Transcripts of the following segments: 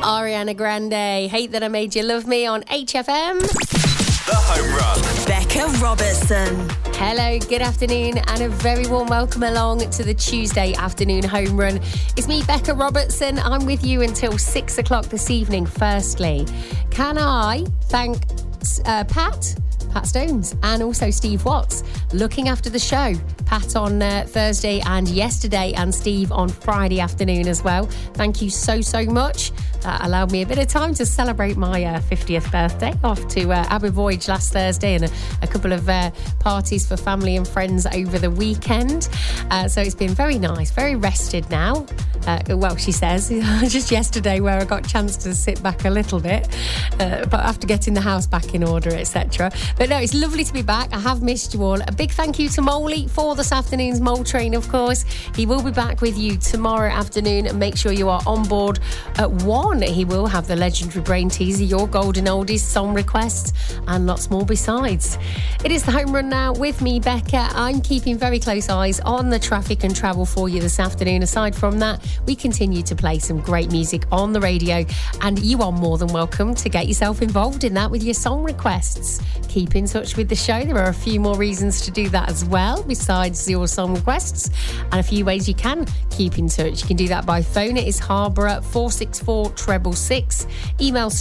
Ariana Grande, Hate That I Made You Love Me on HFM. The Home Run. Becca Robertson. Hello, good afternoon, and a very warm welcome along to the Tuesday afternoon home run. It's me, Becca Robertson. I'm with you until 6 o'clock this evening. Firstly, can I thank Pat Stones and also Steve Watts looking after the show. Pat on Thursday and yesterday, and Steve on Friday afternoon as well. Thank you so much. That allowed me a bit of time to celebrate my 50th birthday. Off to Abbey Voyage last Thursday, and a couple of parties for family and friends over the weekend. So it's been very nice, very rested now. Well, she says, just yesterday where I got a chance to sit back a little bit, but after getting the house back in order, etc. But no, it's lovely to be back. I have missed you all. A big thank you to Moley for this afternoon's Mole Train, of course. He will be back with you tomorrow afternoon, and make sure you are on board at 1. He will have the legendary brain teaser, your golden oldies, song requests, and lots more besides. It is the home run now with me, Becca. I'm keeping very close eyes on the traffic and travel for you this afternoon. Aside from that, we continue to play some great music on the radio, and you are more than welcome to get yourself involved in that with your song requests. Keep in touch with the show. There are a few more reasons to do that as well, besides your song requests, and a few ways you can keep in touch. You can do that by phone. It is Harborough 464 666. Email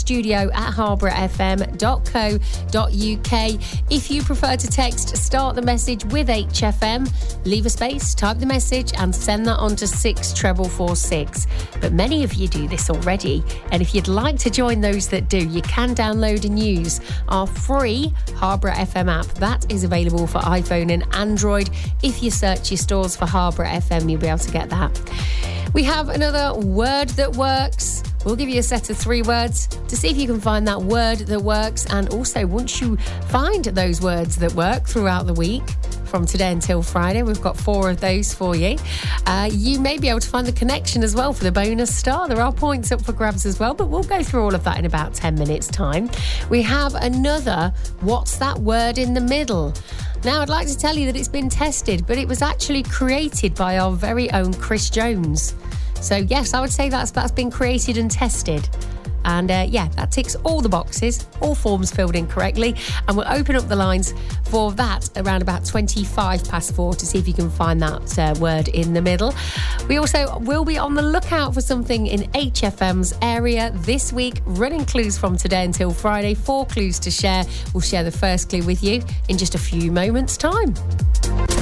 studio@harboroughfm.co.uk. If you prefer to text, start the message with HFM, leave a space, type the message, and send that on to 64446. But many of you do this already, and if you'd like to join those that do, you can download and use our free Harborough FM app. That is available for iPhone and Android. If you search your stores for Harborough FM, you'll be able to get that. We have another word that works. We'll give you a set of 3 words to see if you can find that word that works. And also, once you find those words that work throughout the week, from today until Friday, we've got 4 of those for you. You may be able to find the connection as well for the bonus star. There are points up for grabs as well, but we'll go through all of that in about 10 minutes' time. We have another What's That Word in the Middle? Now, I'd like to tell you that it's been tested, but it was actually created by our very own Chris Jones. So, yes, I would say that's been created and tested. And, that ticks all the boxes, all forms filled in correctly. And we'll open up the lines for that around about 4:25 to see if you can find that word in the middle. We also will be on the lookout for something in HFM's area this week, running clues from today until Friday. 4 clues to share. We'll share the first clue with you in just a few moments' time.